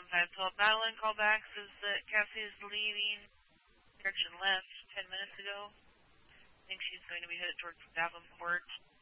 512 Madeline call back says that Cassie is leaving direction left 10 minutes ago. I think she's going to be headed towards Davenport.